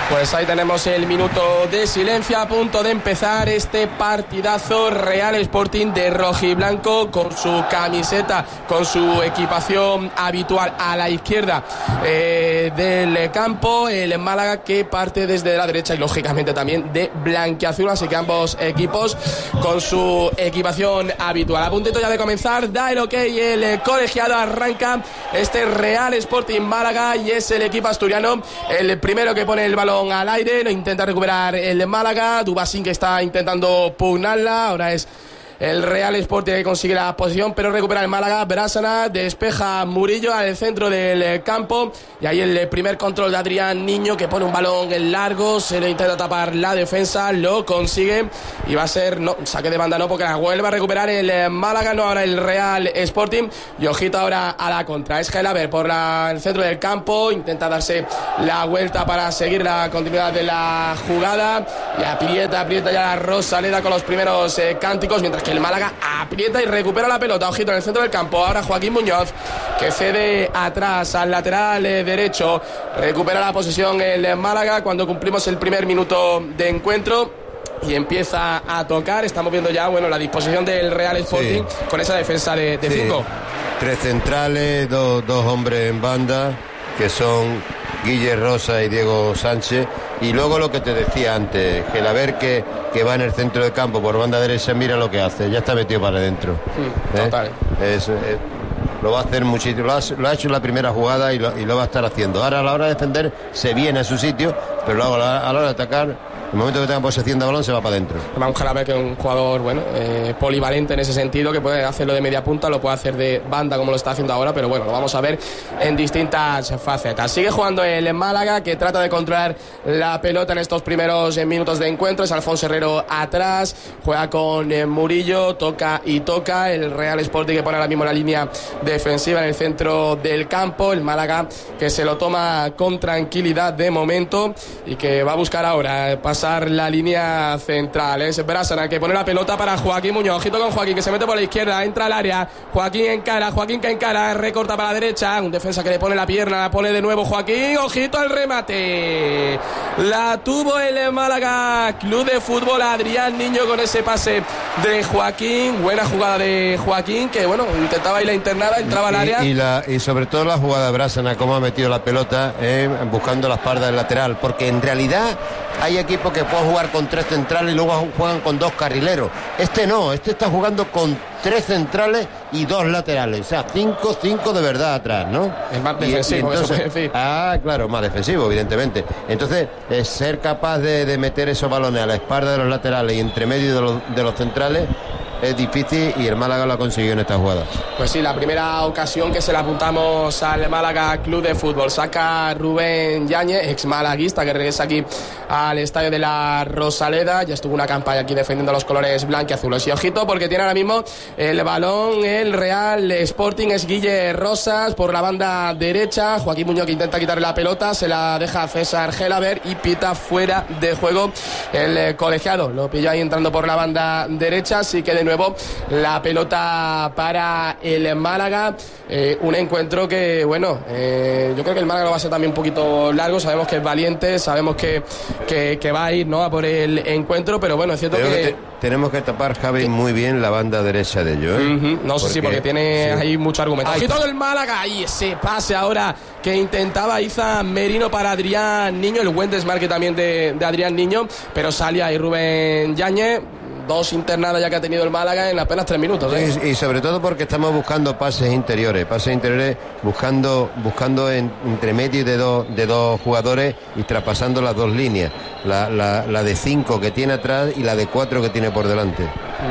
Pues ahí tenemos el minuto de silencio a punto de empezar este partidazo. Real Sporting de rojiblanco con su camiseta, con su equipación habitual a la izquierda del campo. El Málaga que parte desde la derecha y lógicamente también de blanquiazul, así que ambos equipos con su equipación habitual. A puntito ya de comenzar, da el ok el colegiado, arranca este Real Sporting Málaga y es el equipo asturiano el primero que pone el balón al aire, lo intenta recuperar el Málaga. Dubasín que está intentando pugnarla, ahora es el Real Sporting que consigue la posición, pero recupera el Málaga. Bárcenas despeja Murillo al centro del campo y ahí el primer control de Adrián Niño que pone un balón en largo, se le intenta tapar la defensa, lo consigue y va a ser, no, saque de banda no, porque la vuelve a recuperar el Málaga, no ahora el Real Sporting. Y ojito ahora a la contra, es Gelaber por el centro del campo, intenta darse la vuelta para seguir la continuidad de la jugada y aprieta ya la Rosaleda con los primeros cánticos, mientras que el Málaga aprieta y recupera la pelota. Ojito en el centro del campo, ahora Joaquín Muñoz que cede atrás al lateral derecho, recupera la posesión el Málaga cuando cumplimos el primer minuto de encuentro y empieza a tocar. Estamos viendo ya, bueno, la disposición del Real Sporting, sí, con esa defensa de 5. 3 centrales, dos hombres en banda que son Guille Rosa y Diego Sánchez, y luego lo que te decía antes, Gelaber que va en el centro del campo por banda derecha, mira lo que hace, ya está metido para adentro. Total. Lo va a hacer muchísimo, lo ha hecho en la primera jugada y lo va a estar haciendo. Ahora a la hora de defender se viene a su sitio, pero luego a la hora de atacar, en el momento que tenga posesión de balón se va para adentro. Un Gelaber que es un jugador polivalente en ese sentido, que puede hacerlo de media punta, lo puede hacer de banda como lo está haciendo ahora, pero bueno, lo vamos a ver en distintas facetas. Sigue jugando el Málaga que trata de controlar la pelota en estos primeros minutos de encuentro. Es Alfonso Herrero atrás, juega con Murillo, toca el Real Sporting que pone ahora mismo la línea defensiva en el centro del campo. El Málaga que se lo toma con tranquilidad de momento y que va a buscar ahora pasar la línea central. Es Bárcenas que pone la pelota para Joaquín Muñoz. Ojito con Joaquín que se mete por la izquierda, entra al área, Joaquín que encara, recorta para la derecha, un defensa que le pone la pierna, la pone de nuevo Joaquín, ojito al remate, la tuvo el Málaga Club de Fútbol, Adrián Niño con ese pase de Joaquín, buena jugada de Joaquín que bueno, intentaba ir la internada, entraba al área y sobre todo la jugada de Bárcenas, cómo ha metido la pelota buscando la espalda del lateral, porque en realidad hay equipos que pueden jugar con 3 centrales y luego juegan con 2 carrileros. Este no, este está jugando con 3 centrales y 2 laterales, o sea, 5 de verdad atrás, ¿no? Es más defensivo, entonces, eso puede decir. Claro, más defensivo, evidentemente. Entonces, ser capaz de meter esos balones a la espalda de los laterales y entre medio de los centrales es difícil y el Málaga lo ha conseguido en esta jugada. Pues sí, la primera ocasión que se la apuntamos al Málaga Club de Fútbol. Saca Rubén Yáñez, ex malaguista, que regresa aquí al estadio de la Rosaleda. Ya estuvo una campaña aquí defendiendo los colores blanquiazules. Y ojito porque tiene ahora mismo el balón el Real Sporting, es Guille Rosas por la banda derecha. Joaquín Muñoz que intenta quitarle la pelota, se la deja a César Gelaber y pita fuera de juego el colegiado. Lo pilló ahí entrando por la banda derecha, así que de nuevo la pelota para el Málaga. Un encuentro que, bueno, yo creo que el Málaga lo va a ser también un poquito largo. Sabemos que es valiente, sabemos que va a ir, ¿no?, a por el encuentro, pero bueno, es cierto que tenemos que tapar, Javi, muy bien la banda derecha de ellos, No sé si porque tiene ahí mucho argumento. Aquí todo el Málaga y ese pase ahora que intentaba Iza Merino para Adrián Niño, el buen desmarque también de Adrián Niño, pero sale ahí Rubén Yáñez. 2 internadas ya que ha tenido el Málaga en apenas 3 minutos. Y sobre todo porque estamos buscando pases interiores buscando entre medio de dos jugadores y traspasando las 2 líneas, la de 5 que tiene atrás y la de 4 que tiene por delante.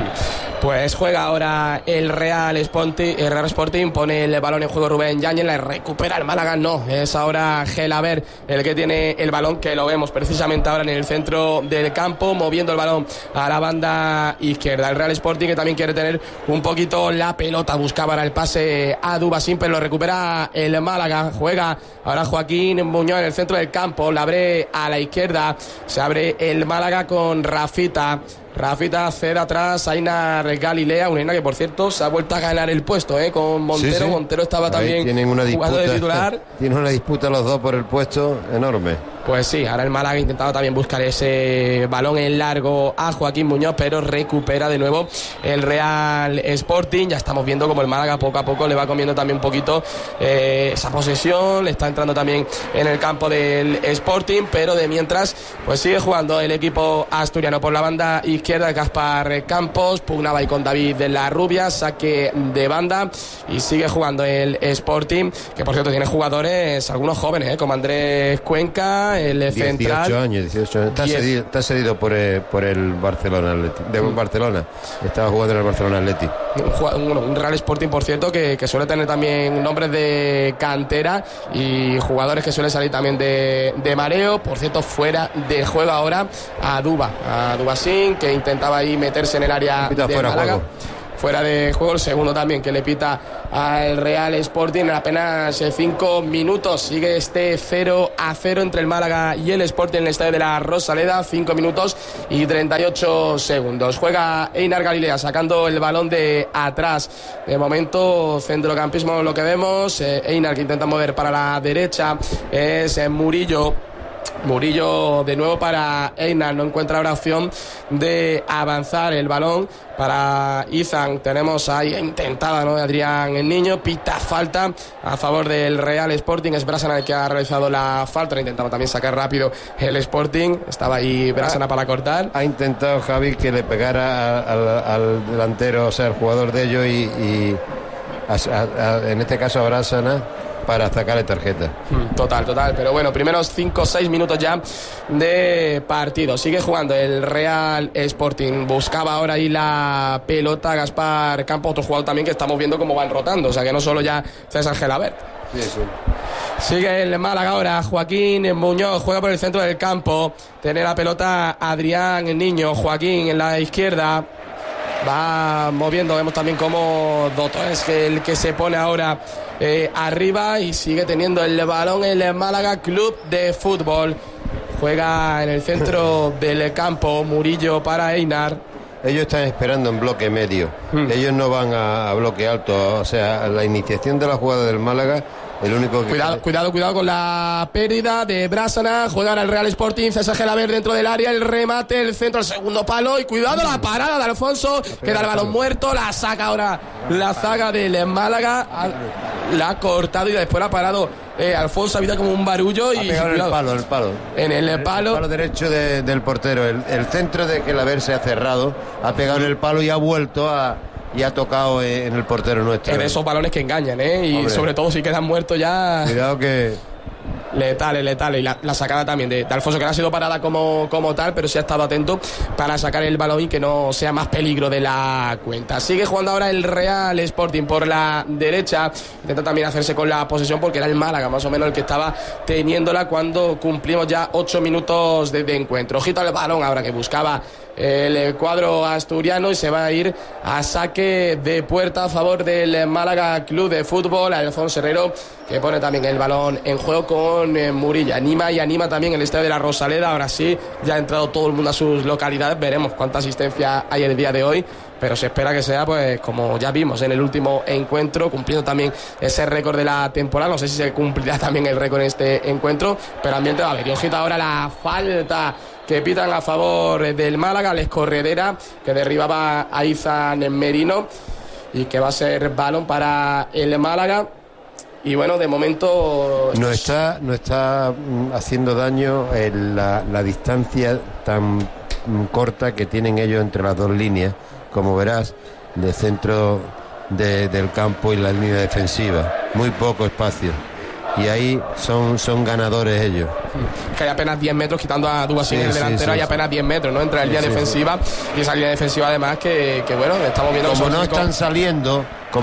Pues juega ahora el Real Sporting, pone el balón en juego Rubén Yáñez, la recupera el Málaga, no, es ahora Gelaber el que tiene el balón, que lo vemos precisamente ahora en el centro del campo, moviendo el balón a la banda izquierda. El Real Sporting que también quiere tener un poquito la pelota, buscaba ahora el pase a Dubasín, pero lo recupera el Málaga. Juega ahora Joaquín Muñoz en el centro del campo, la abre a la izquierda, se abre el Málaga con Rafita cede atrás a Ainar Galilea, una Ainar que por cierto se ha vuelto a ganar el puesto con Montero. Sí. Montero estaba ahí también jugando de titular. Tienen una disputa los dos por el puesto enorme. Pues sí, ahora el Málaga ha intentado también buscar ese balón en largo a Joaquín Muñoz, pero recupera de nuevo el Real Sporting. Ya estamos viendo como el Málaga poco a poco le va comiendo también un poquito esa posesión, le está entrando también en el campo del Sporting, pero de mientras pues sigue jugando el equipo asturiano por la banda izquierda. Gaspar Campos pugnaba ahí con David de la Rubia, saque de banda, y sigue jugando el Sporting, que por cierto tiene jugadores, algunos jóvenes, como Andrés Cuenca, el 18 central. 18 años. Está cedido por el Barcelona de Barcelona. Estaba jugando en el Barcelona Atleti. Un Real Sporting, por cierto, que suele tener también nombres de cantera y jugadores que suelen salir también de mareo. Por cierto, fuera de juego ahora a Dubasín, que intentaba ahí meterse en el área de Málaga. Fuera de juego, el segundo también que le pita al Real Sporting en apenas 5 minutos. Sigue este 0-0 entre el Málaga y el Sporting en el estadio de la Rosaleda. 5 minutos y 38 segundos. Juega Einar Galilea sacando el balón de atrás. De momento, centrocampismo lo que vemos. Einar que intenta mover para la derecha. Es Murillo de nuevo para Einar, no encuentra ahora opción de avanzar el balón para Izan. Tenemos ahí intentada, ¿no?, de Adrián el Niño, pita falta a favor del Real Sporting. Es Brasana el que ha realizado la falta, lo intentaba también sacar rápido el Sporting, estaba ahí Brasana para cortar. Ha intentado Javi que le pegara al delantero, o sea, al jugador de ellos y en este caso a Brasana, para sacarle tarjeta. Total, pero bueno, primeros 5 o 6 minutos ya de partido. Sigue jugando el Real Sporting, buscaba ahora ahí la pelota Gaspar Campos, otro jugador también que estamos viendo cómo van rotando, o sea que no solo ya César Gelabert. Sí. Sigue el Málaga ahora, Joaquín Muñoz juega por el centro del campo, tiene la pelota Adrián el Niño, Joaquín en la izquierda, va moviendo, vemos también cómo Dotto es el que se pone ahora arriba, y sigue teniendo el balón el Málaga Club de Fútbol. Juega en el centro del campo Murillo para Einar. Ellos están esperando en bloque medio. Ellos no van a bloque alto. O sea, la iniciación de la jugada del Málaga, el único que... Cuidado con la pérdida de Brasana. Juegan al Real Sporting, César Gelabert dentro del área, el remate, el centro, el segundo palo, y cuidado la parada de Alfonso, queda el balón muerto, la saca ahora la zaga del Málaga, la ha cortado y después la ha parado Alfonso, ha habido como un barullo y... En el palo. En el palo. El palo derecho del portero. El centro de Gelabert se ha cerrado, ha pegado en el palo y ha vuelto y ha tocado en el portero nuestro. En esos balones que engañan, y hombre, sobre todo si quedan muertos ya... Cuidado que... Letales. Y la sacada también de Alfonso, que no ha sido parada como tal, pero sí ha estado atento para sacar el balón y que no sea más peligro de la cuenta. Sigue jugando ahora el Real Sporting por la derecha. Intenta también hacerse con la posesión, porque era el Málaga más o menos el que estaba teniéndola cuando cumplimos ya 8 minutos de encuentro. Ojito al balón ahora que buscaba el cuadro asturiano, y se va a ir a saque de puerta a favor del Málaga Club de Fútbol. Alfonso Herrero, que pone también el balón en juego con Murillo. Anima también el estadio de la Rosaleda. Ahora sí, ya ha entrado todo el mundo a sus localidades. Veremos cuánta asistencia hay el día de hoy, pero se espera que sea, pues, como ya vimos en el último encuentro, cumpliendo también ese récord de la temporada. No sé si se cumplirá también el récord en este encuentro, pero ambiente va a haber. Y ojito ahora la falta que pitan a favor del Málaga, Les Corredera, que derribaba a Izan Merino, y que va a ser balón para el Málaga. Y bueno, de momento no está haciendo daño la distancia tan corta que tienen ellos entre las dos líneas, como verás, de centro del campo y la línea defensiva. Muy poco espacio, y ahí son ganadores ellos. Que hay apenas 10 metros, quitando a Dubasín, el delantero, hay apenas 10 metros, ¿no?, entre la línea defensiva y esa línea defensiva, además que bueno, estamos viendo como no están saliendo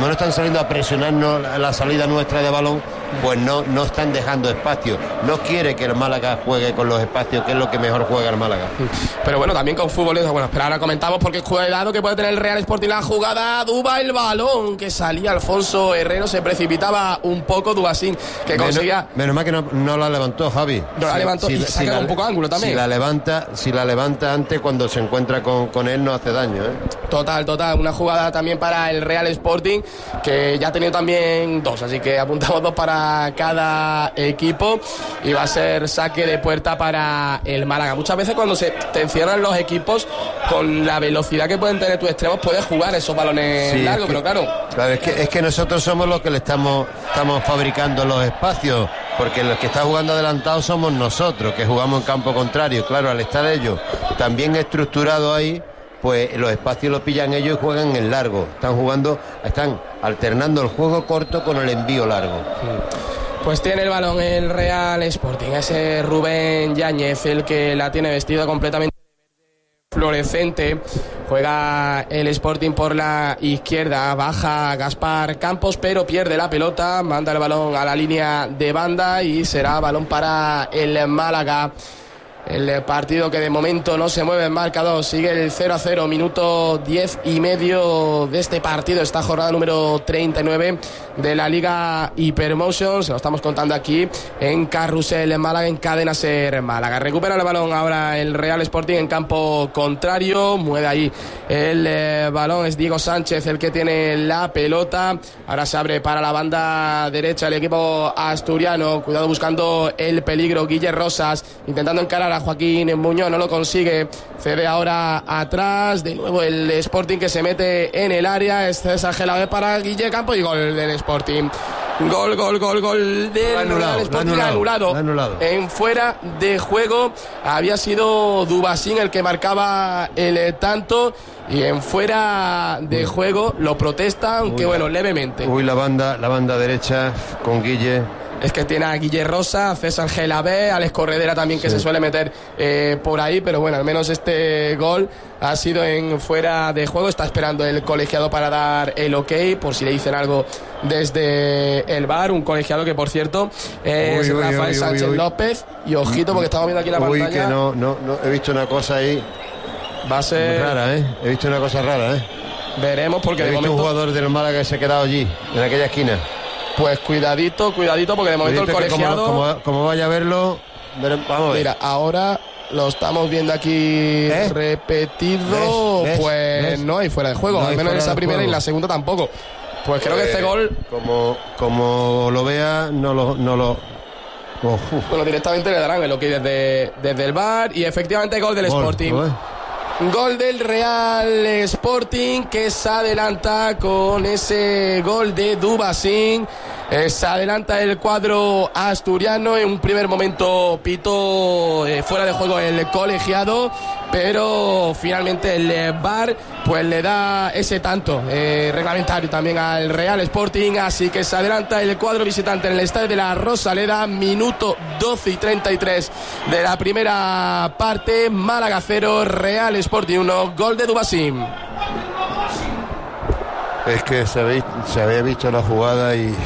a presionarnos la salida nuestra de balón, pues no están dejando espacio. No quiere que el Málaga juegue con los espacios, que es lo que mejor juega el Málaga. Pero bueno, también con fútbol, bueno, pero ahora comentamos, porque cuidado que puede tener el Real Sporting la jugada. Duba el balón que salía Alfonso Herrero, se precipitaba un poco Dubasín, que conseguía... Menos mal que no la levantó Javi. No la levantó, y saca un poco de ángulo también. Si la levanta antes, cuando se encuentra con él, no hace daño, Total, una jugada también para el Real Sporting, que ya ha tenido también 2, así que apuntamos 2 para juega cada equipo y va a ser saque de puerta para el Málaga. Muchas veces cuando se te encierran los equipos, con la velocidad que pueden tener tus extremos, puedes jugar esos balones largos, pero claro, es que nosotros somos los que le estamos fabricando los espacios, porque los que están jugando adelantados somos nosotros, que jugamos en campo contrario. Claro, al estar ellos también estructurados ahí, pues los espacios los pillan ellos y juegan en largo. Están alternando el juego corto con el envío largo. Pues tiene el balón el Real Sporting, ese Rubén Yáñez, el que la tiene vestida completamente fluorescente. Juega el Sporting por la izquierda, baja Gaspar Campos, pero pierde la pelota, manda el balón a la línea de banda y será balón para el Málaga. El partido que de momento no se mueve en marcador, sigue el 0-0, minuto 10 y medio de este partido, esta jornada número 39 de la Liga Hypermotion. Se lo estamos contando aquí en Carrusel en Málaga, en Cadena Ser Málaga. Recupera el balón ahora el Real Sporting en campo contrario, mueve ahí el balón, es Diego Sánchez el que tiene la pelota. Ahora se abre para la banda derecha el equipo asturiano, cuidado buscando el peligro, Guille Rosas intentando encarar a Joaquín Muñoz, no lo consigue, cede ahora atrás, de nuevo el Sporting que se mete en el área, es César Gelabé para Guille Campos y gol del Sporting. Gol del Real Sporting, anulado. En fuera de juego había sido Dubasín el que marcaba el tanto y en fuera de juego lo protesta, aunque levemente. La banda derecha con Guille. Es que tiene a Guille Rosa, a César Gelabé, a Alex Corredera también, que se suele meter por ahí, pero bueno, al menos este gol ha sido en fuera de juego. Está esperando el colegiado para dar el ok, por si le dicen algo desde el VAR. Un colegiado que, por cierto, es Rafael Sánchez López. Y ojito, porque estamos viendo aquí la pantalla. Que no, he visto una cosa ahí. Va a ser muy rara, He visto una cosa rara, Veremos, porque he visto un jugador del Málaga que se ha quedado allí, en aquella esquina. Pues cuidadito, porque de momento el colegiado... Como vaya a verlo, vamos a ver. Mira, ahora lo estamos viendo aquí repetido. ¿Ves? No hay fuera de juego, al menos en esa primera y en la segunda tampoco. Pues creo que este gol... Como lo vea, no lo... Bueno, directamente le darán el ok desde el VAR y efectivamente gol del Sporting. Gol del Real Sporting, que se adelanta con ese gol de Dubasín. Se adelanta el cuadro asturiano. En un primer momento pitó fuera de juego el colegiado, pero finalmente el VAR pues le da ese tanto reglamentario también al Real Sporting. Así que se adelanta el cuadro visitante en el estadio de la Rosaleda. Minuto 12 y 33 de la primera parte. Málaga 0, Real Sporting 1, gol de Dubasín. Es que se había visto la jugada y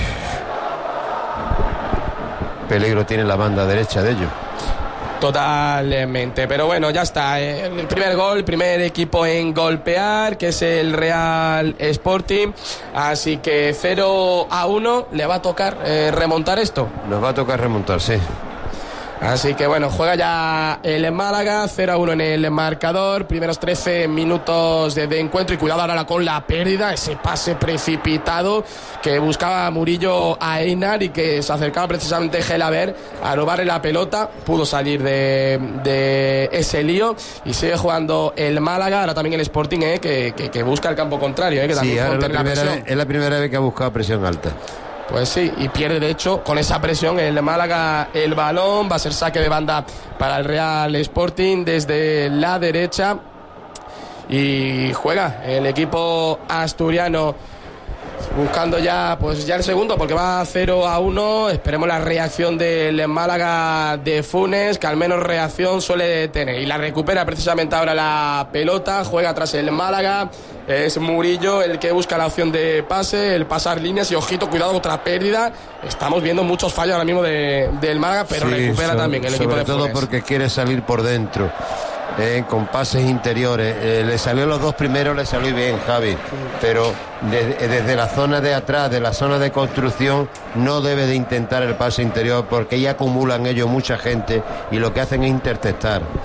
peligro tiene la banda derecha de ellos. Totalmente, pero bueno, ya está. El primer gol, primer equipo en golpear, que es el Real Sporting. Así que 0-1, le va a tocar remontar esto. Nos va a tocar remontar, sí. Así que bueno, juega ya el Málaga, 0-1 en el marcador, primeros 13 minutos de encuentro y cuidado ahora con la pérdida, ese pase precipitado que buscaba Murillo a Einar y que se acercaba precisamente Gelabé a robarle la pelota, pudo salir de ese lío y sigue jugando el Málaga, ahora también el Sporting que busca el campo contrario, que también es la primera vez que ha buscado presión alta. Pues sí, y pierde de hecho con esa presión el Málaga el balón, va a ser saque de banda para el Real Sporting desde la derecha y juega el equipo asturiano buscando ya el segundo porque va 0-1, esperemos la reacción del Málaga de Funes, que al menos reacción suele tener y la recupera precisamente ahora la pelota, juega tras el Málaga. Es Murillo el que busca la opción de pase, el pasar líneas y ojito, cuidado, otra pérdida. Estamos viendo muchos fallos ahora mismo del Málaga, pero sí, recupera también el equipo de Funes. Sobre todo porque quiere salir por dentro, con pases interiores. Le salió los dos primeros, le salió bien, Javi. Pero desde la zona de atrás, de la zona de construcción, no debe de intentar el pase interior porque ya acumulan ellos mucha gente y lo que hacen es interceptar.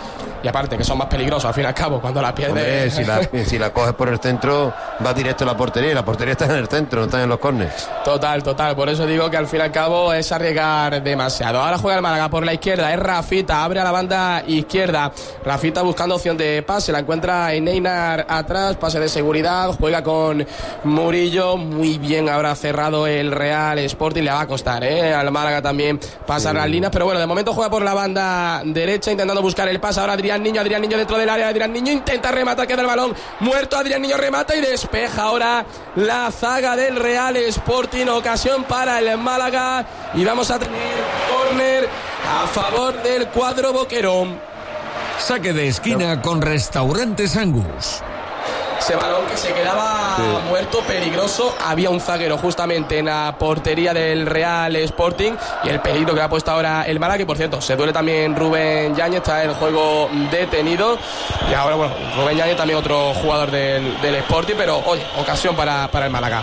y aparte que son más peligrosos al fin y al cabo cuando la pierdes. Si la coges por el centro va directo a la portería, y la portería está en el centro, no está en los córneres. Total, por eso digo que al fin y al cabo es arriesgar demasiado. Ahora juega el Málaga por la izquierda, es Rafita, abre a la banda izquierda, Rafita buscando opción de pase, la encuentra en Einar atrás, pase de seguridad, juega con Murillo, muy bien, habrá cerrado el Real Sporting, le va a costar al Málaga también pasar las líneas, pero bueno, de momento juega por la banda derecha intentando buscar el pase. Ahora Adrián Niño dentro del área, Adrián Niño intenta rematar, queda el balón muerto, Adrián Niño remata y despeja ahora la zaga del Real Sporting, ocasión para el Málaga y vamos a tener córner a favor del cuadro boquero. Saque de esquina con Restaurantes Angus. Ese balón que se quedaba muerto, peligroso. Había un zaguero justamente en la portería del Real Sporting y el peligro que ha puesto ahora el Málaga, que por cierto se duele también Rubén Yáñez, está el juego detenido. Y ahora, bueno, Rubén Yáñez también otro jugador del Sporting, pero oye, ocasión para el Málaga.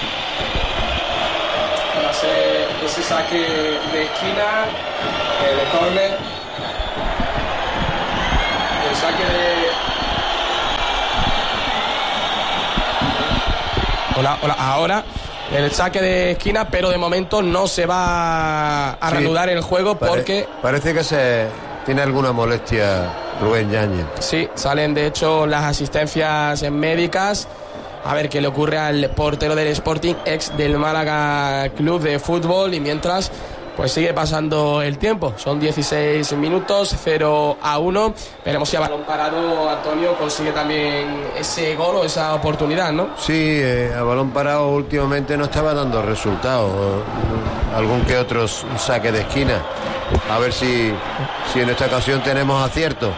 Ese saque de esquina, el córner, el saque de... Hola, ahora el saque de esquina, pero de momento no se va a reanudar el juego porque... Parece que tiene alguna molestia Rubén Yáñez. Sí, salen de hecho las asistencias médicas. A ver qué le ocurre al portero del Sporting, ex del Málaga Club de Fútbol, y mientras pues sigue pasando el tiempo. Son 16 minutos, 0-1. Veremos si a balón parado Antonio consigue también ese gol o esa oportunidad, ¿no? Sí, a balón parado últimamente no estaba dando resultados. Algún que otro saque de esquina. A ver si en esta ocasión tenemos acierto.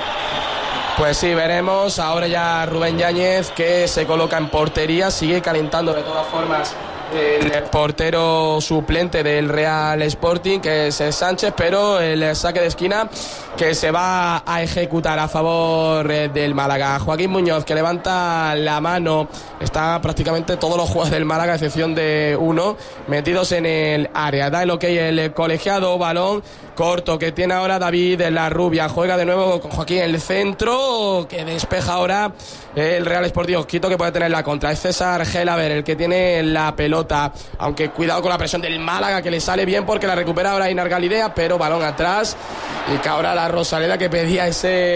Pues sí, veremos. Ahora ya Rubén Yáñez, que se coloca en portería, sigue calentando de todas formas el portero suplente del Real Sporting, que es Sánchez, pero el saque de esquina que se va a ejecutar a favor del Málaga. Joaquín Muñoz, que levanta la mano. Está prácticamente todos los jugadores del Málaga, a excepción de uno, metidos en el área. Da el ok el colegiado, balón corto que tiene ahora David La Rubia. Juega de nuevo con Joaquín en el centro, que despeja ahora el Real Sporting. Quito que puede tener la contra. Es César Gelaber el que tiene la pelota, aunque cuidado con la presión del Málaga, que le sale bien porque la recupera ahora Einar Galilea, pero balón atrás, y que ahora la Rosaleda, que pedía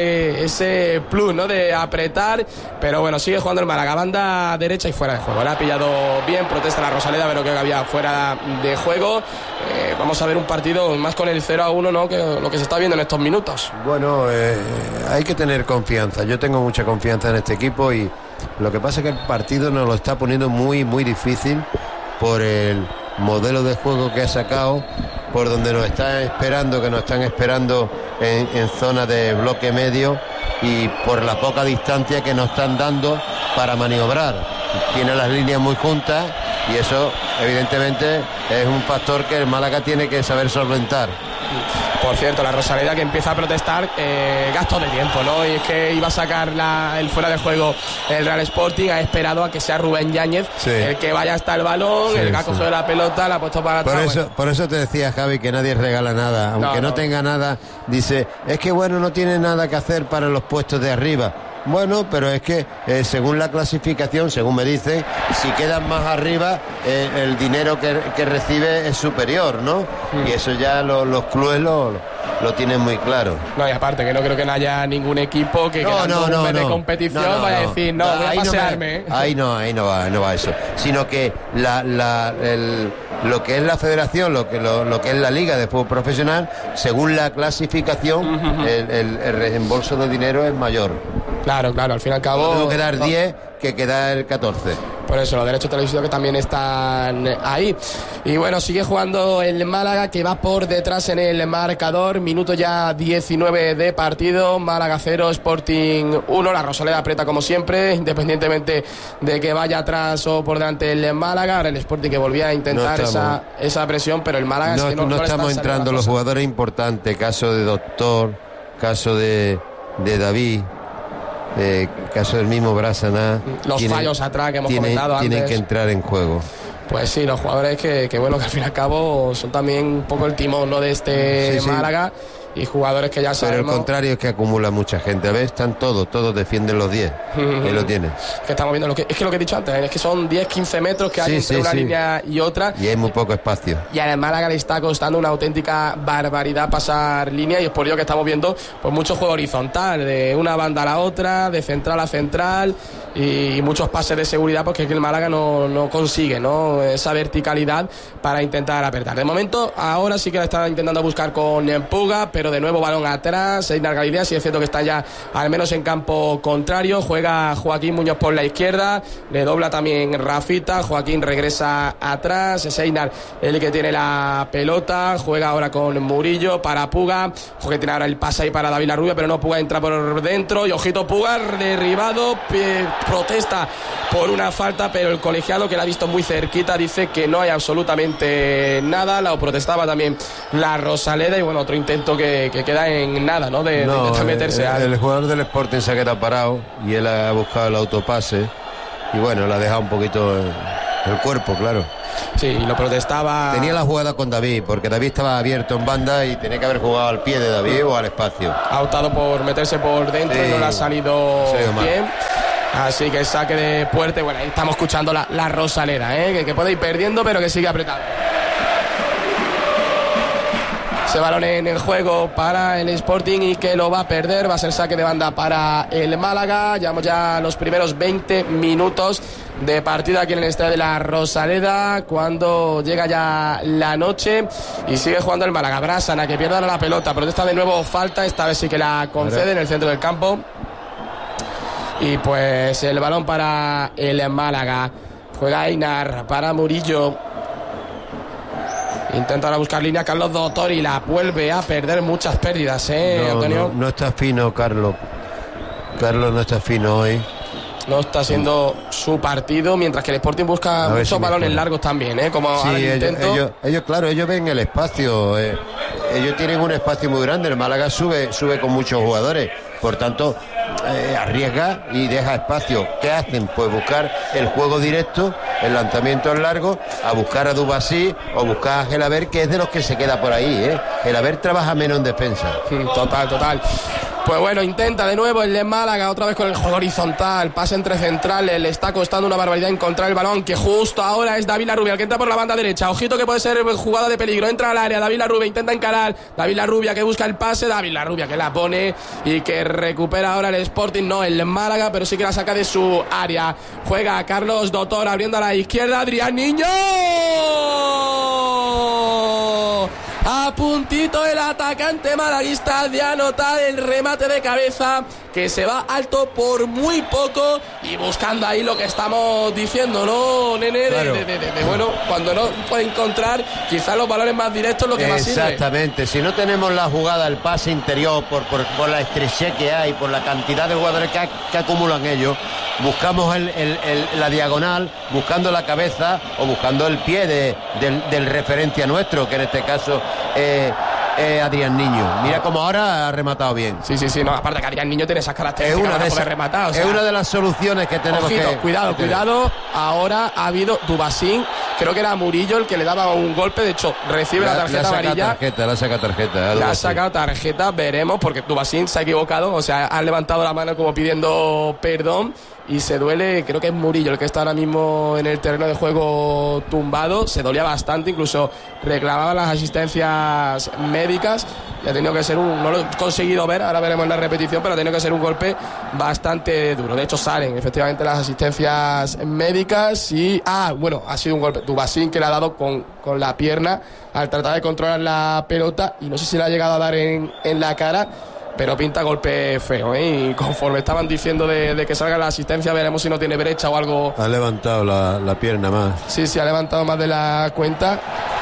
ese plus, ¿no?, de apretar, pero bueno, sigue jugando el Málaga, banda derecha y fuera de juego. La ha pillado bien, protesta la Rosaleda, pero creo que había fuera de juego. Vamos a ver un partido más con el 0-1, ¿no?, que lo que se está viendo en estos minutos. Bueno, hay que tener confianza. Yo tengo mucha confianza en este equipo, y lo que pasa es que el partido nos lo está poniendo muy, muy difícil por el modelo de juego que ha sacado, por donde nos están esperando en zona de bloque medio, y por la poca distancia que nos están dando para maniobrar. Tiene las líneas muy juntas y eso evidentemente es un factor que el Málaga tiene que saber solventar. Por cierto, la Rosaleda, que empieza a protestar, gasto de tiempo, ¿no? Y es que iba a sacar el fuera de juego el Real Sporting, ha esperado a que sea Rubén Yáñez el que vaya hasta el balón, el que ha cogido la pelota, la ha puesto para atrás. Por eso te decía, Javi, que nadie regala nada. Aunque no tenga nada, dice, es que bueno, no tiene nada que hacer para los puestos de arriba. Bueno, pero es que según la clasificación, según me dicen, si quedan más arriba, el dinero que recibe es superior, ¿no? Y eso ya los clubes lo tienen muy claro. No, y aparte que no creo que no haya ningún equipo que quedando un mes de competición vaya a decir, voy a pasearme. Ahí no va eso. Sino que lo que es la federación, lo que es la liga de fútbol profesional, según la clasificación, el reembolso de dinero es mayor. Claro, al fin y al cabo... Tengo que dar 10 que queda el 14. Por eso, los derechos televisivos que también están ahí. Y bueno, sigue jugando el Málaga, que va por detrás en el marcador. Minuto ya 19 de partido. Málaga 0, Sporting 1. La Rosaleda aprieta como siempre, independientemente de que vaya atrás o por delante el Málaga. Ahora el Sporting, que volvía a intentar esa presión, pero el Málaga... No estamos entrando los jugadores importantes. Caso de Doctor, caso de David... caso del mismo Bárcenas, los fallos atrás que hemos comentado antes, tienen que entrar en juego. Pues sí, los jugadores que bueno, que al fin y al cabo son también un poco el timón, ¿no?, de este Málaga. y jugadores que ya sabemos. Pero el contrario es que acumula mucha gente. A ver, están todos defienden los 10. Ahí lo tienes. Que estamos viendo, es que lo que he dicho antes, es que son 10-15 metros que hay entre una línea y otra. Y hay muy poco espacio. Y al Málaga le está costando una auténtica barbaridad pasar línea, y es por ello que estamos viendo pues mucho juego horizontal, de una banda a la otra, de central a central, y muchos pases de seguridad, porque es que el Málaga no consigue, ¿no?, esa verticalidad para intentar apretar. De momento, ahora sí que la están intentando buscar con Puga, pero de nuevo balón atrás. Einar Galilea, sí es cierto que está ya al menos en campo contrario. Juega Joaquín Muñoz por la izquierda, le dobla también Rafita. Joaquín regresa atrás, es Einar el que tiene la pelota. Juega ahora con Murillo para Puga, que tiene ahora el pase ahí para David Larrubia, pero no, Puga entra por dentro y ojito, Puga derribado, protesta por una falta, pero el colegiado, que la ha visto muy cerquita, dice que no hay absolutamente nada. Lo protestaba también la Rosaleda, y bueno, otro intento que queda en nada, ¿no?, de intentar meterse el jugador del Sporting se ha quedado parado y él ha buscado el autopase y bueno, le ha dejado un poquito el cuerpo, claro. Sí, lo protestaba. Tenía la jugada con David, porque David estaba abierto en banda y tenía que haber jugado al pie de David o al espacio. Ha optado por meterse por dentro, y no le ha salido bien. Así que saque de puerta. Bueno, ahí estamos escuchando la Rosaleda, que puede ir perdiendo, pero que sigue apretado. Ese balón en el juego para el Sporting, y que lo va a perder. Va a ser saque de banda para el Málaga. Llevamos ya los primeros 20 minutos de partida aquí en el estadio de la Rosaleda, cuando llega ya la noche y sigue jugando el Málaga. Brasana, que pierde ahora la pelota, protesta de nuevo, falta, esta vez sí que la concede en el centro del campo. Y pues el balón para el Málaga. Juega Einar para Murillo. Intenta ahora buscar línea Carlos Doctor y la vuelve a perder. Muchas pérdidas, Antonio. No está fino Carlos. Carlos no está fino hoy. No está siendo su partido, mientras que el Sporting busca muchos balones largos también, como sí, ahora el intento. Ellos ven el espacio. Ellos tienen un espacio muy grande. El Málaga sube con muchos jugadores. Por tanto, arriesga y deja espacio. ¿Qué hacen? Pues buscar el juego directo, el lanzamiento en largo, a buscar a Dubasí o buscar a Gelaber, que es de los que se queda por ahí. Gelaber trabaja menos en defensa. Total. Pues bueno, intenta de nuevo el de Málaga, otra vez con el juego horizontal, pase entre centrales, le está costando una barbaridad encontrar el balón, que justo ahora es David Larrubia el que entra por la banda derecha. Ojito, que puede ser jugada de peligro, entra al área, David Larrubia intenta encarar, David Larrubia que busca el pase, David Larrubia que la pone y que recupera ahora el Sporting, no el Málaga, pero sí que la saca de su área. Juega Carlos Doctor abriendo a la izquierda, Adrián Niño. A puntito el atacante malaguista de anotar el remate de cabeza, que se va alto por muy poco, y buscando ahí lo que estamos diciendo, ¿no, nene? Claro. Bueno, cuando no puede encontrar quizás los balones más directos, lo que más sirve. Exactamente, si no tenemos la jugada, el pase interior, por la estrechez que hay, por la cantidad de jugadores que acumulan ellos, buscamos la diagonal, buscando la cabeza o buscando el pie del referencia nuestro, que en este caso Adrián Niño. Mira cómo ahora ha rematado bien. Sí, no, aparte que Adrián Niño tiene esas características para poder rematar. Es una de las soluciones que tenemos. Ojito, cuidado. Ahora ha habido Dubasín, creo que era Murillo el que le daba un golpe, de hecho recibe la tarjeta amarilla. Le ha sacado tarjeta, veremos, porque Dubasín se ha equivocado, o sea, ha levantado la mano como pidiendo perdón. Y se duele, creo que es Murillo el que está ahora mismo en el terreno de juego tumbado. Se dolía bastante, incluso reclamaba las asistencias médicas. Y ha tenido que ser no lo he conseguido ver, ahora veremos en la repetición, pero ha tenido que ser un golpe bastante duro. De hecho, salen efectivamente las asistencias médicas y... bueno, ha sido un golpe. Dubasín, que le ha dado con la pierna al tratar de controlar la pelota, y no sé si le ha llegado a dar en la cara, pero pinta golpe feo, y conforme estaban diciendo de que salga la asistencia, veremos si no tiene brecha o algo. Ha levantado la pierna más. Sí, ha levantado más de la cuenta.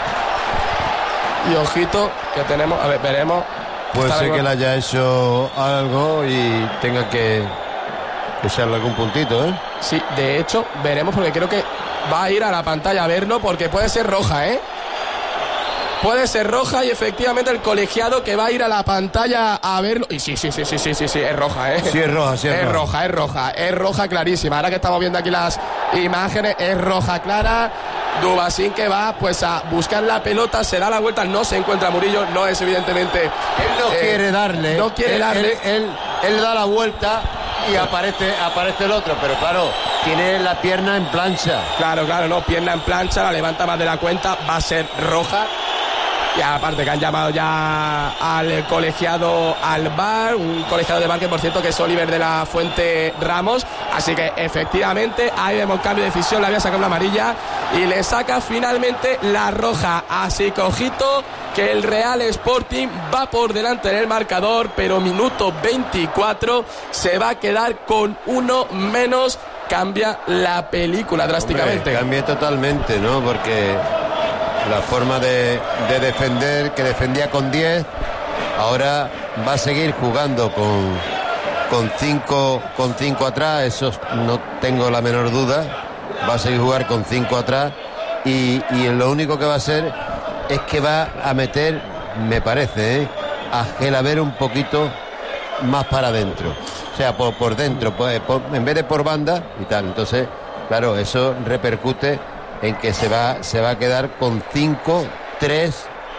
Y ojito, que tenemos, a ver, veremos. Puede ser que le haya hecho algo y tenga que echarle algún puntito, Sí, de hecho, veremos, porque creo que va a ir a la pantalla a verlo, porque puede ser roja, Puede ser roja, y efectivamente el colegiado que va a ir a la pantalla a verlo. Y sí, es roja, Sí, es roja, Es roja clarísima. Ahora que estamos viendo aquí las imágenes, es roja clara. Dubasín que va pues a buscar la pelota, se da la vuelta, no se encuentra Murillo, no es evidentemente... Él no quiere darle. No quiere darle. Él da la vuelta y aparece el otro, pero claro, tiene la pierna en plancha. Claro, no, pierna en plancha, la levanta más de la cuenta, va a ser roja. Y aparte que han llamado ya al colegiado al VAR, un colegiado de VAR que por cierto que es Oliver de la Fuente Ramos, así que efectivamente ahí vemos cambio de decisión, le había sacado una amarilla y le saca finalmente la roja, así que ojito que el Real Sporting va por delante en el marcador, pero minuto 24 se va a quedar con uno menos, cambia la película drásticamente. Hombre, cambia totalmente, ¿no? Porque la forma de defender, que defendía con 10, ahora va a seguir jugando con 5 atrás, eso no tengo la menor duda, va a seguir jugar con 5 atrás y lo único que va a hacer es que va a meter, me parece, a Gelaber un poquito más para adentro, o sea, por dentro, en vez de por banda y tal, entonces, claro, eso repercute en que se va a quedar con 5-3-1.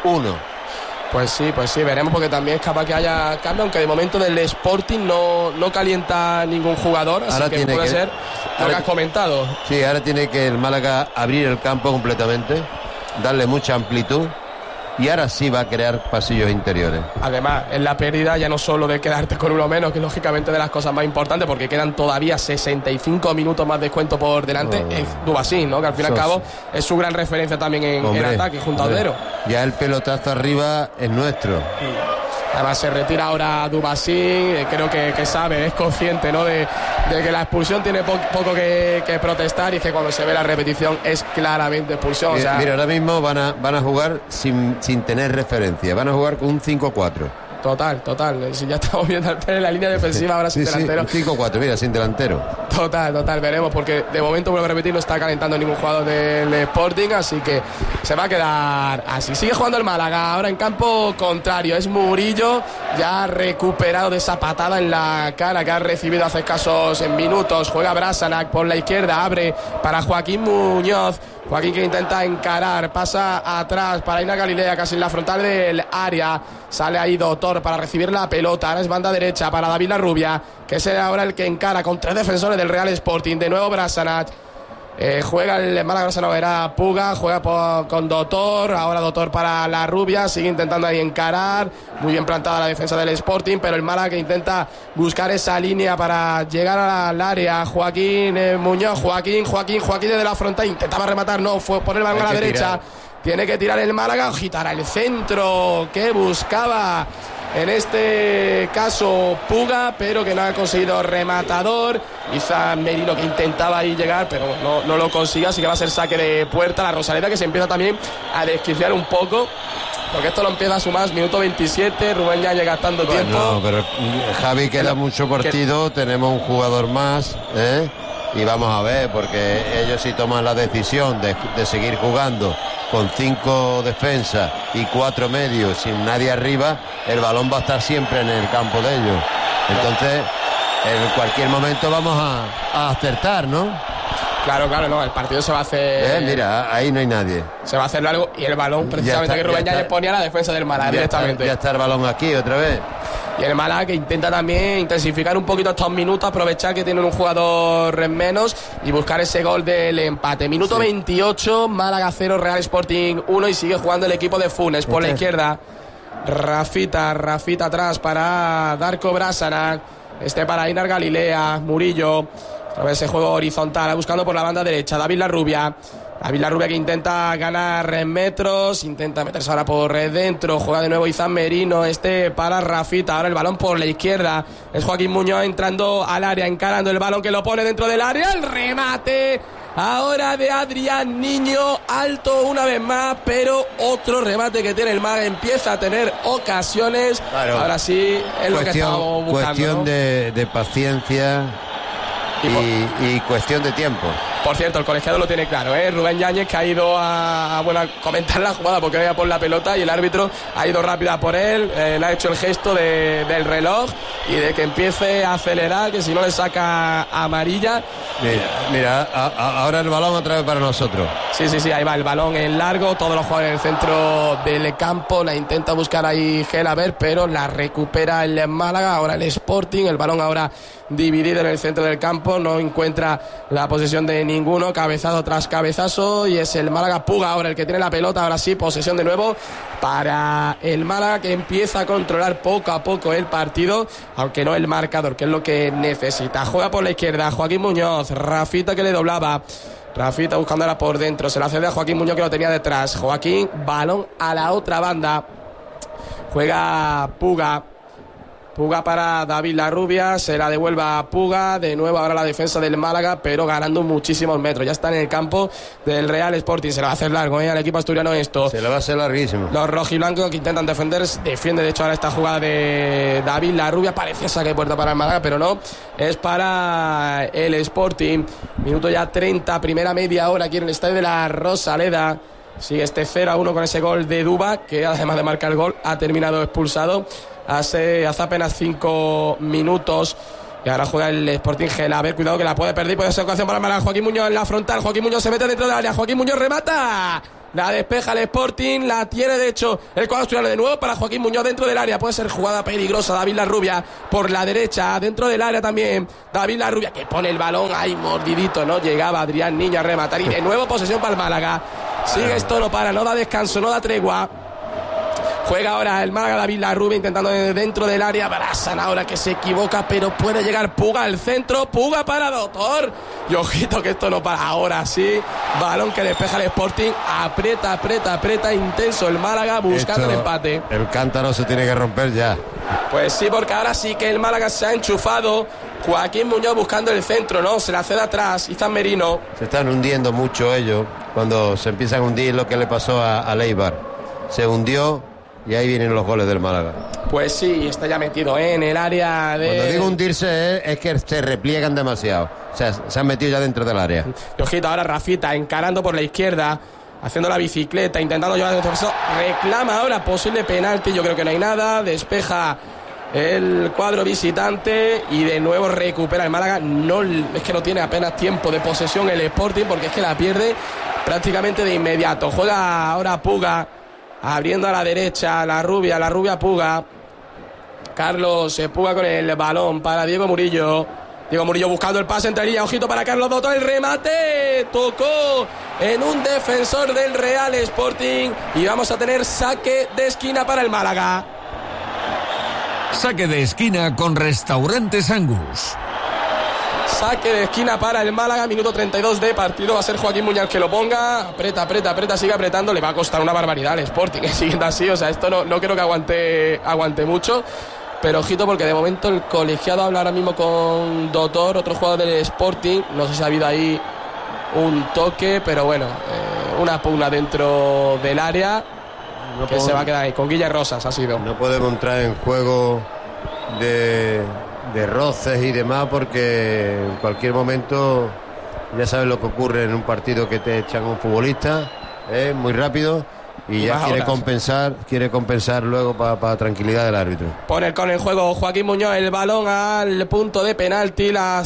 Pues sí, veremos, porque también es capaz que haya cambio, aunque de momento del Sporting no calienta ningún jugador, así ahora que puede ser lo que has comentado. Sí, ahora tiene que el Málaga abrir el campo completamente, darle mucha amplitud, y ahora sí va a crear pasillos interiores. Además, en la pérdida ya no solo de quedarte con uno menos, que lógicamente de las cosas más importantes, porque quedan todavía 65 minutos más de descuento por delante, es Dubasín, ¿no? Que al fin y al cabo es su gran referencia también en ataque junto a Odero. Ya el pelotazo arriba es nuestro. Además se retira ahora Dubasín, creo que sabe, es consciente, ¿no? de que la expulsión tiene poco que protestar, y que cuando se ve la repetición es claramente expulsión. Mira, ahora mismo van a jugar sin tener referencia, van a jugar con un 5-4. Total. Si ya estamos viendo en la línea defensiva ahora sin delantero. 5-4, mira, sin delantero. Total, veremos, porque de momento, vuelvo a repetir, no está calentando ningún jugador del Sporting, así que se va a quedar así. Sigue jugando el Málaga, ahora en campo contrario, es Murillo, ya recuperado de esa patada en la cara que ha recibido hace escasos minutos. Juega Brasanac por la izquierda, abre para Joaquín Muñoz. Joaquín que intenta encarar, pasa atrás para Ainar Galilea, casi en la frontal del área. Sale ahí Dotor para recibir la pelota. Ahora es banda derecha para David Larrubia, que es ahora el que encara con 3 defensores del Real Sporting. De nuevo Brasanac. Juega el Málaga, no era Puga, juega con Dotor, ahora Dotor para la Rubia, sigue intentando ahí encarar, muy bien plantada la defensa del Sporting, pero el Málaga que intenta buscar esa línea para llegar al área. Joaquín Muñoz, Joaquín desde la frontal, intentaba rematar, no, fue poner el balón a la derecha, tiene que tirar el Málaga, agitar el centro que buscaba en este caso Puga, pero que no ha conseguido rematador. Quizá Merino que intentaba ahí llegar, pero no lo consigue, así que va a ser saque de puerta. La Rosaleda que se empieza también a desquiciar un poco, porque esto lo empieza a sumar, minuto 27, Rubén ya llega gastando tiempo. No, pero Javi, queda mucho partido, tenemos un jugador más, y vamos a ver, porque ellos sí toman la decisión de seguir jugando con 5 defensas y 4 medios sin nadie arriba, el balón va a estar siempre en el campo de ellos. Entonces, en cualquier momento vamos a acertar, ¿no? Claro, no, el partido se va a hacer... Mira, ahí no hay nadie. Se va a hacer largo, y el balón precisamente que Rubén ya le ponía a la defensa del Málaga directamente. Ya está el balón aquí otra vez. Y el Málaga que intenta también intensificar un poquito estos minutos, aprovechar que tienen un jugador menos y buscar ese gol del empate. Minuto 28, Málaga 0, Real Sporting 1, y sigue jugando el equipo de Funes. Por la izquierda, Rafita atrás para Darko Brasanac, para Ainar Galilea, Murillo. A ver ese juego horizontal, buscando por la banda derecha, David Larrubia que intenta ganar metros, intenta meterse ahora por dentro, juega de nuevo Izan Merino, para Rafita, ahora el balón por la izquierda, es Joaquín Muñoz entrando al área, encarando el balón que lo pone dentro del área, el remate ahora de Adrián Niño, alto una vez más, pero otro remate que tiene el Málaga, empieza a tener ocasiones, claro. Ahora sí es lo que estábamos buscando. Cuestión, ¿no? de paciencia y cuestión de tiempo. Por cierto, el colegiado lo tiene claro, Rubén Yáñez, que ha ido a comentar la jugada porque iba por la pelota, y el árbitro ha ido rápida por él, le ha hecho el gesto del reloj y de que empiece a acelerar, que si no le saca amarilla. Mira, ahora el balón otra vez para nosotros. Sí, ahí va el balón en largo, todos los jugadores en el centro del campo, la intenta buscar ahí Gelabert, pero la recupera el Málaga, ahora el Sporting, el balón ahora dividido en el centro del campo, no encuentra la posesión de ninguno, cabezazo tras cabezazo, y es el Málaga. Puga ahora el que tiene la pelota, ahora sí, posesión de nuevo para el Málaga, que empieza a controlar poco a poco el partido, aunque no el marcador, que es lo que necesita. Juega por la izquierda Joaquín Muñoz, Rafita que le doblaba, Rafita buscándola por dentro, se la cede a Joaquín Muñoz que lo tenía detrás. Joaquín, balón a la otra banda, juega Puga para David Larrubia, se la devuelve a Puga, de nuevo ahora la defensa del Málaga, pero ganando muchísimos metros, ya está en el campo del Real Sporting, se la va a hacer largo al equipo asturiano esto. Se la va a hacer larguísimo. Los rojiblancos que intentan defiende de hecho ahora esta jugada de David Larrubia, parecía saque de puerta para el Málaga, pero no, es para el Sporting. Minuto ya 30, primera media hora aquí en el estadio de la Rosaleda. Sigue este 0-1 con ese gol de Duba, que además de marcar el gol ha terminado expulsado hace apenas 5 minutos. Y ahora juega el Sporting Gelabert, cuidado que la puede perder, puede ser ocasión para el Málaga. Joaquín Muñoz en la frontal, Joaquín Muñoz se mete dentro del área, Joaquín Muñoz remata, la despeja el Sporting, la tiene de hecho el cuadro asturiano, de nuevo para Joaquín Muñoz dentro del área, puede ser jugada peligrosa. David Larrubia por la derecha, dentro del área también, David Larrubia que pone el balón ahí mordidito, no llegaba Adrián Niño a rematar, y de nuevo posesión para el Málaga. Sigue esto, no para, no da descanso, no da tregua. Juega ahora el Málaga, David Larrubia intentando dentro del área, Brassan ahora que se equivoca, pero puede llegar Puga al centro, Puga para Doctor, y ojito que esto no para. Ahora sí, balón que despeja el Sporting, aprieta intenso el Málaga buscando el empate. El cántaro se tiene que romper ya. Pues sí, porque ahora sí que el Málaga se ha enchufado. Joaquín Muñoz buscando el centro, ¿no? Se la cede atrás, Izan Merino. Se están hundiendo mucho ellos, cuando se empiezan a hundir, lo que le pasó a Leibar. Se hundió y ahí vienen los goles del Málaga. Pues sí, está ya metido en el área de... Cuando digo hundirse es que se repliegan demasiado. O sea, se han metido ya dentro del área. Y ojito, ahora Rafita encarando por la izquierda, haciendo la bicicleta, intentando llevar el defensor. Reclama ahora posible penalti, yo creo que no hay nada. Despeja el cuadro visitante y de nuevo recupera el Málaga. No, es que no tiene apenas tiempo de posesión el Sporting, porque es que la pierde prácticamente de inmediato. Juega ahora Puga, abriendo a la derecha, la rubia Puga. Carlos Puga con el balón para Diego Murillo. Diego Murillo buscando el pase entre líneas, ojito para Carlos Dottor, el remate tocó en un defensor del Real Sporting y vamos a tener saque de esquina para el Málaga. Saque de esquina con Restaurantes Angus. Saque de esquina para el Málaga, minuto 32 de partido. Va a ser Joaquín Muñoz que lo ponga. Aprieta, sigue apretando. Le va a costar una barbaridad al Sporting, siguiendo así. O sea, esto no creo que aguante mucho. Pero ojito, porque de momento el colegiado habla ahora mismo con Dottor, otro jugador del Sporting. No sé si ha habido ahí un toque, pero bueno, una pugna dentro del área que se va a quedar ahí. Con Guille Rosas ha sido. No podemos entrar en juego de roces y demás, porque en cualquier momento ya sabes lo que ocurre en un partido, que te echan un futbolista muy rápido y ya quiere compensar luego para tranquilidad del árbitro. Pone con el juego Joaquín Muñoz el balón al punto de penalti, la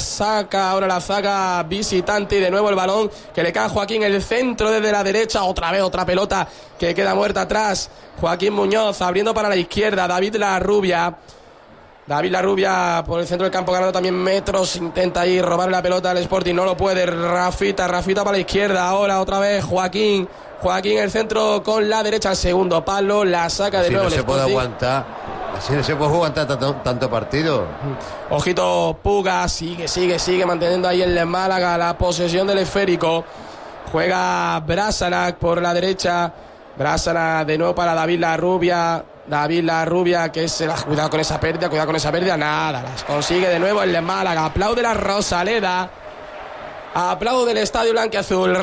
saca visitante, y de nuevo el balón que le cae a Joaquín, el centro desde la derecha, otra vez otra pelota que queda muerta atrás. Joaquín Muñoz abriendo para la izquierda, David Larrubia por el centro del campo, ganando también metros, intenta ir robar la pelota al Sporting, no lo puede. Rafita para la izquierda, ahora otra vez Joaquín el centro con la derecha, al segundo palo, la saca de nuevo el Sporting. Así no se puede aguantar tanto partido. Ojito, Puga sigue manteniendo ahí el Málaga la posesión del esférico. Juega Brasanac por la derecha, Brasanac de nuevo para David Larrubia, que se la... Cuidado con esa pérdida, nada, las consigue de nuevo el Málaga. Aplaude la Rosaleda, aplaude el estadio blanquiazul.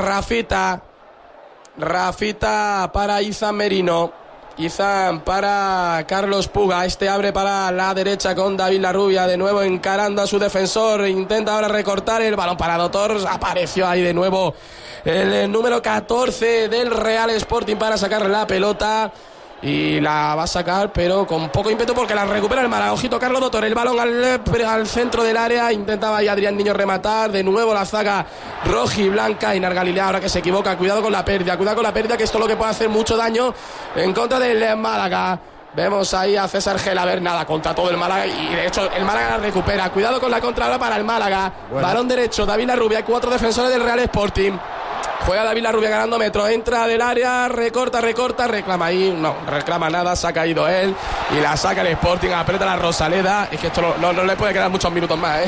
Rafita para Izan Merino, Izan para Carlos Puga, abre para la derecha con David Larrubia, de nuevo encarando a su defensor, intenta ahora recortar el balón para Dottor, apareció ahí de nuevo el número 14 del Real Sporting para sacar la pelota. y la va a sacar, pero con poco ímpetu porque la recupera el Málaga. Ojito Carlos Dotor, el balón al centro del área, intentaba ahí Adrián Niño rematar, de nuevo la zaga rojiblanca. Inar Galilea ahora que se equivoca, cuidado con la pérdida, que esto es lo que puede hacer mucho daño en contra del Málaga. Vemos ahí a César Gelaber, nada, contra todo el Málaga, y de hecho el Málaga la recupera. Cuidado con la contra ahora para el Málaga. Bueno. Balón derecho, David Larrubia, 4 defensores del Real Sporting. Juega David Larrubia ganando metro, entra del área, recorta, reclama ahí, no reclama nada, se ha caído él y la saca el Sporting, aprieta la Rosaleda. Es que esto no le puede quedar muchos minutos más,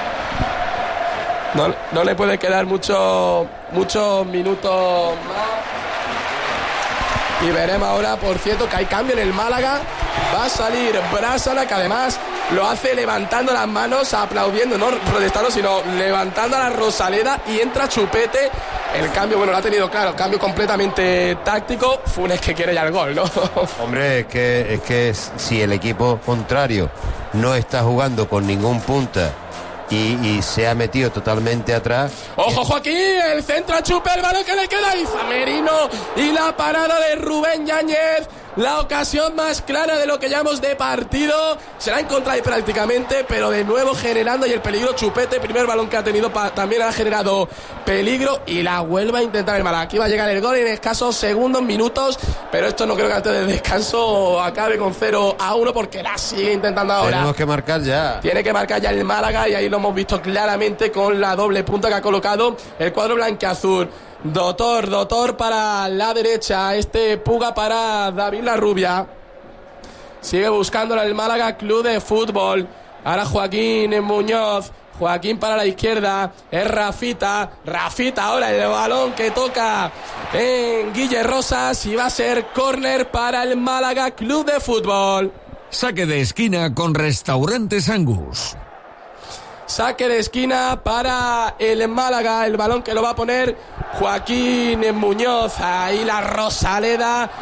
No le puede quedar muchos minutos más. Y veremos ahora, por cierto, que hay cambio en el Málaga. Va a salir Brásala, que además lo hace levantando las manos, aplaudiendo, no protestando, sino levantando a la Rosaleda, y entra Chupete. El cambio, bueno, lo ha tenido claro, cambio completamente táctico. Funes que quiere ya el gol, ¿no? Hombre, es que si el equipo contrario no está jugando con ningún punta y se ha metido totalmente atrás. ¡Ojo, Joaquín! El centro a Chupe, el balón que le queda a Izamerino, y la parada de Rubén Yáñez. La ocasión más clara de lo que llamamos de partido. Se la ha encontrado ahí prácticamente, pero de nuevo generando y el peligro Chupete. Primer balón que ha tenido, también ha generado peligro, y la vuelve a intentar el Málaga. Aquí va a llegar el gol en escasos segundos, minutos, pero esto no creo que antes del descanso acabe con 0-1, porque la sigue intentando ahora. Tenemos que marcar ya. Tiene que marcar ya el Málaga, y ahí lo hemos visto claramente con la doble punta que ha colocado el cuadro blanquiazul. Dotor para la derecha, Puga para David Larrubia. Sigue buscándola el Málaga Club de Fútbol. Ahora Joaquín Muñoz. Joaquín para la izquierda, es Rafita ahora el balón que toca en Guille Rosas, y va a ser córner para el Málaga Club de Fútbol. Saque de esquina con Restaurantes Angus. Saque de esquina para el Málaga, el balón que lo va a poner Joaquín Muñoz. Ahí la Rosaleda